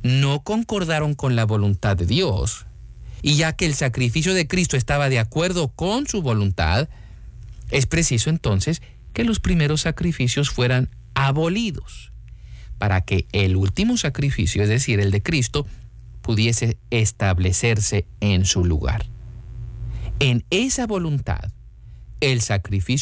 no concordaron con la voluntad de Dios, y ya que el sacrificio de Cristo estaba de acuerdo con su voluntad, es preciso entonces que los primeros sacrificios fueran abolidos, para que el último sacrificio, es decir, el de Cristo, pudiese establecerse en su lugar. En esa voluntad, el sacrificio